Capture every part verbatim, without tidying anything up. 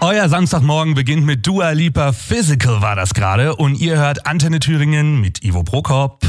Euer Samstagmorgen beginnt mit Dua Lipa, Physical war das gerade. Und ihr hört Antenne Thüringen mit Ivo Prokop.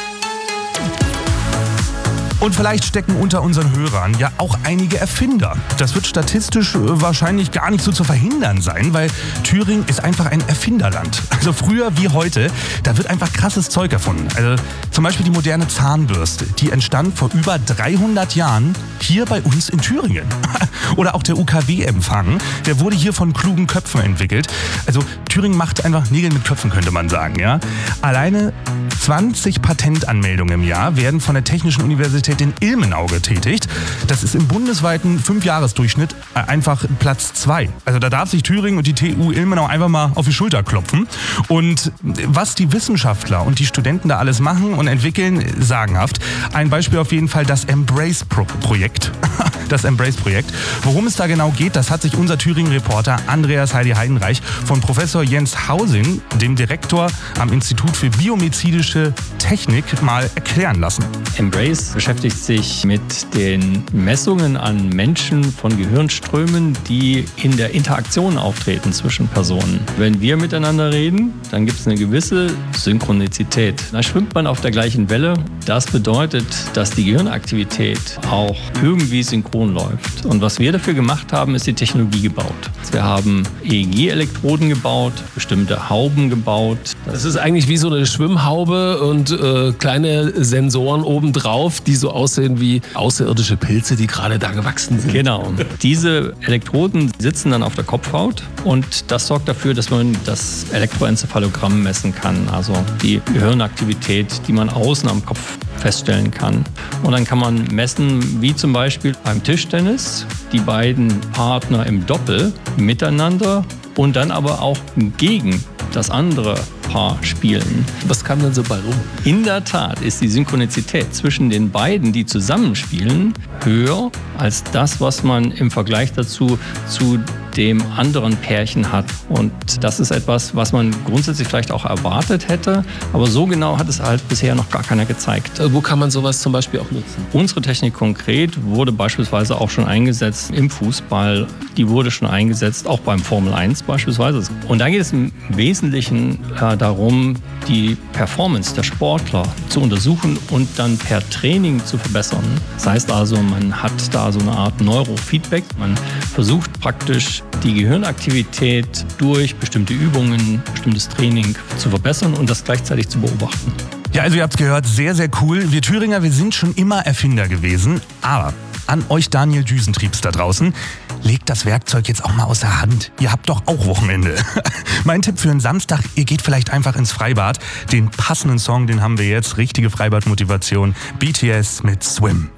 Und vielleicht stecken unter unseren Hörern ja auch einige Erfinder. Das wird statistisch wahrscheinlich gar nicht so zu verhindern sein, weil Thüringen ist einfach ein Erfinderland. Also früher wie heute, da wird einfach krasses Zeug erfunden. Also zum Beispiel die moderne Zahnbürste, die entstand vor über dreihundert Jahren hier bei uns in Thüringen. Oder auch der U K W-Empfang, der wurde hier von klugen Köpfen entwickelt. Also Thüringen macht einfach Nägel mit Köpfen, könnte man sagen. Ja? Alleine zwanzig Patentanmeldungen im Jahr werden von der Technischen Universität in Ilmenau getätigt. Das ist im bundesweiten Fünfjahresdurchschnitt einfach Platz zwei. Also da darf sich Thüringen und die T U Ilmenau einfach mal auf die Schulter klopfen. Und was die Wissenschaftler und die Studenten da alles machen und entwickeln, sagenhaft. Ein Beispiel auf jeden Fall das Embrace-Projekt. Das Embrace-Projekt. Worum es da genau geht, das hat sich unser Thüringen-Reporter Andreas Heidi Heidenreich von Professor Jens Hausing, dem Direktor am Institut für biomedizinische Technik, mal erklären lassen. Embrace beschäftigt sich mit den Messungen an Menschen von Gehirnströmen, die in der Interaktion auftreten zwischen Personen. Wenn wir miteinander reden, dann gibt es eine gewisse Synchronizität. Da schwimmt man auf der gleichen Welle. Das bedeutet, dass die Gehirnaktivität auch irgendwie synchron läuft. Und was wir dafür gemacht haben, ist die Technologie gebaut. Wir haben E E G-Elektroden gebaut, bestimmte Hauben gebaut. Das ist eigentlich wie so eine Schwimmhaube und äh, kleine Sensoren obendrauf, die so aussehen wie außerirdische Pilze, die gerade da gewachsen sind. Genau. Diese Elektroden sitzen dann auf der Kopfhaut und das sorgt dafür, dass man das Elektroenzephalogramm messen kann, also die Gehirnaktivität, die man außen am Kopf feststellen kann. Und dann kann man messen, wie zum Beispiel beim Tischtennis, die beiden Partner im Doppel miteinander und dann aber auch gegen das andere Paar spielen. Was kam denn so bei rum? In der Tat ist die Synchronizität zwischen den beiden, die zusammenspielen, höher als das, was man im Vergleich dazu zu dem anderen Pärchen hat. Und das ist etwas, was man grundsätzlich vielleicht auch erwartet hätte, aber so genau hat es halt bisher noch gar keiner gezeigt. Wo kann man sowas zum Beispiel auch nutzen? Unsere Technik konkret wurde beispielsweise auch schon eingesetzt im Fußball. Die wurde schon eingesetzt, auch beim Formel eins beispielsweise. Und da geht es im Wesentlichen äh, darum, die Performance der Sportler zu untersuchen und dann per Training zu verbessern. Das heißt also, man hat da so eine Art Neurofeedback. Man versucht praktisch die Gehirnaktivität durch bestimmte Übungen, bestimmtes Training zu verbessern und das gleichzeitig zu beobachten. Ja, also ihr habt es gehört, sehr, sehr cool. Wir Thüringer, wir sind schon immer Erfinder gewesen. Aber an euch Daniel Düsentriebs da draußen, legt das Werkzeug jetzt auch mal aus der Hand. Ihr habt doch auch Wochenende. Mein Tipp für einen Samstag, ihr geht vielleicht einfach ins Freibad. Den passenden Song, den haben wir jetzt. Richtige Freibadmotivation. B T S mit Swim.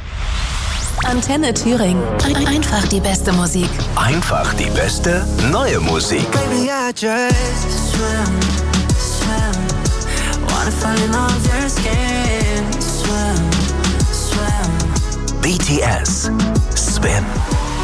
Antenne Thüringen. Einfach die beste Musik. Einfach die beste neue Musik. Baby, I just swim, swim. Wanna fall in love with your skin. Swim, swim. B T S. Swim.